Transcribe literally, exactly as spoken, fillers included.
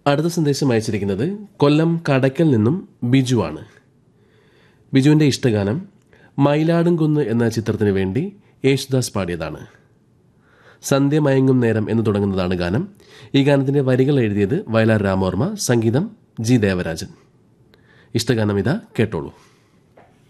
അടുത്ത സന്ദേശം അയച്ചിരിക്കുന്നത് കൊല്ലം കടയ്ക്കൽ നിന്നും ബിജു ആണ്. ബിജുവിൻ്റെ ഇഷ്ടഗാനം മയിലാടുംകുന്ന് എന്ന ചിത്രത്തിന് വേണ്ടി യേശുദാസ് പാടിയതാണ്. സന്ധ്യ മയങ്ങും നേരം എന്ന് തുടങ്ങുന്നതാണ് ഗാനം. ഈ ഗാനത്തിൻ്റെ വരികൾ എഴുതിയത് വയലാർ രാമവർമ്മ, സംഗീതം ജി ദേവരാജൻ. ഇഷ്ടഗാനം ഇതാ, കേട്ടോളൂ.